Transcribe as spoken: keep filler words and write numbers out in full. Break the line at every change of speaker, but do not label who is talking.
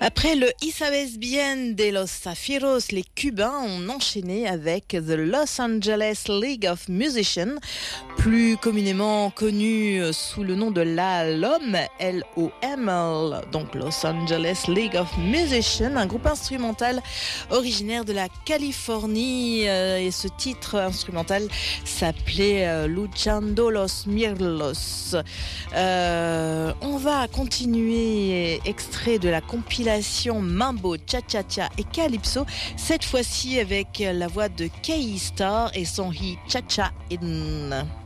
Après le Y sabes bien de los Zafiros, les Cubains ont enchaîné avec The Los Angeles League of Musicians, plus communément connu sous le nom de la L O M, L O M L, donc Los Angeles League of Musicians, un groupe instrumental originaire de la Californie, et ce titre instrumental s'appelait Luchando los Mirlos. Euh, on va continuer, extrait de la compilation Mambo, Cha-Cha-Cha et Calypso, cette fois-ci avec la voix de Kay Starr et son hit Cha-Cha In.